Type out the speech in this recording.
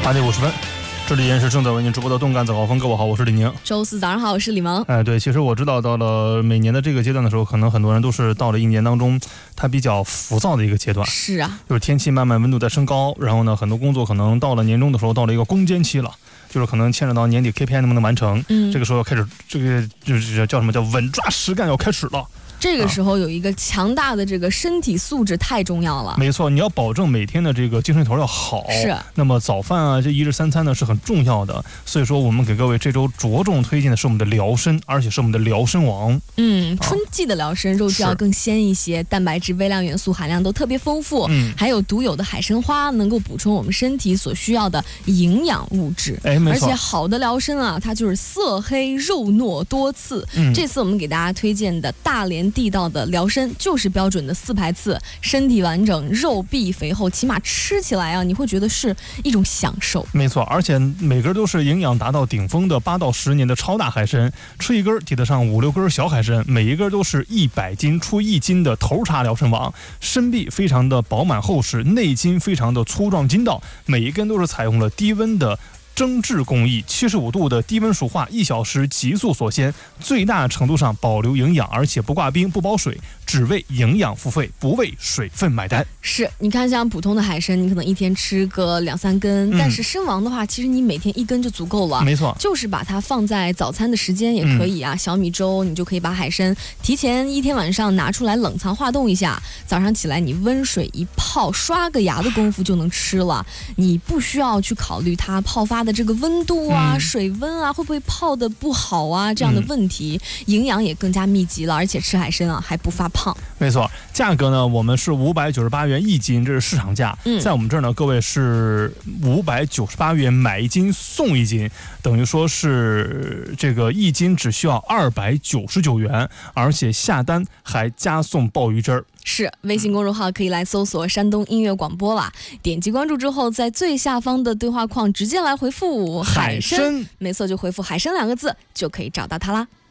8点50分，这里依然是正在为您直播的动感早高峰。各位好，我是李宁。 周四早上好，我是李萌。 对，其实我知道到了每年的这个阶段的时候，可能很多人都是到了一年当中它比较浮躁的一个阶段。 是啊， 就是天气慢慢温度在升高，然后呢，很多工作可能到了年终的时候，到了一个攻坚期了。就是可能牵扯到年底 KPI 能不能完成，这个时候要开始，这个就是叫什么叫稳抓实干要开始了。 这个时候有一个强大的这个身体素质太重要了。 没错，你要保证每天的这个精神头要好。 是。 那么早饭啊，这一日三餐呢是很重要的。所以说，我们给各位这周着重推荐的是我们的辽参，而且是我们的辽参王。 春季的辽参肉质要更鲜一些，蛋白质、微量元素含量都特别丰富。还有独有的海参花能够补充我们身体所需要的营养物质。 没错。 而且好的辽参啊，它就是色黑肉糯多刺。这次我们给大家推荐的大连地道的辽参就是标准的4排刺，身体完整，肉壁肥厚，起码吃起来啊，你会觉得是一种享受。 没错，而且每根都是营养达到顶峰的8到10年的超大海参，吃一根抵得上5、6根小海参，每一根都是100斤出1斤的头茬辽参王，身壁非常的饱满厚实，内筋非常的粗壮筋道，每一根都是采用了低温的蒸制工艺，75度的低温熟化，1小时急速锁鲜，最大程度上保留营养，而且不挂冰不包水，只为营养付费，不为水分买单。 是，你看像普通的海参，你可能一天吃个2、3根，但是参王的话，其实你每天1根就足够了。 没错， 就是把它放在早餐的时间也可以啊，小米粥你就可以把海参提前一天晚上拿出来冷藏化冻一下，早上起来你温水一泡，刷个牙的功夫就能吃了。你不需要去考虑它泡发的这个温度啊、水温啊，会不会泡的不好啊这样的问题，营养也更加密集了，而且吃海参啊还不发胖。 没错，价格呢我们是598元1斤，这是市场价。在我们这儿呢，各位是598元买1斤送1斤，等于说是这个1斤只需要299元，而且下单还加送鲍鱼汁儿。 是，微信公众号可以来搜索山东音乐广播啦，点击关注之后，在最下方的对话框直接来回复海参，没错，就回复海参2个字就可以找到它啦。